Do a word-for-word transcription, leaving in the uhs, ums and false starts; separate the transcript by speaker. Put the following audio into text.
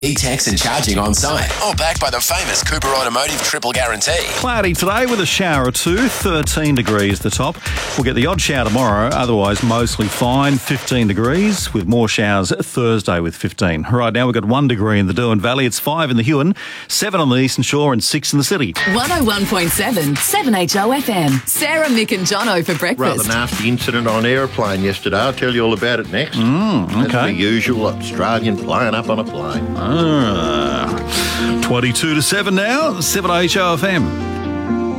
Speaker 1: E-tax and charging on site. All backed by the famous Cooper Automotive Triple Guarantee.
Speaker 2: Cloudy today with a shower or two, thirteen degrees the top. We'll get the odd shower tomorrow, otherwise mostly fine, fifteen degrees, with more showers Thursday with fifteen. Right now we've got one degree in the Derwent Valley, it's five in the Huon, seven on the Eastern Shore and six in the city.
Speaker 3: one oh one point seven, seven H O F M. Sarah, Mick and Jono for breakfast.
Speaker 4: Rather nasty incident on an aeroplane yesterday. I'll tell you all about it next.
Speaker 2: Mm, okay.
Speaker 4: That's the usual Australian plane up on a plane.
Speaker 2: Ah. twenty-two to seven now, seven H O F M.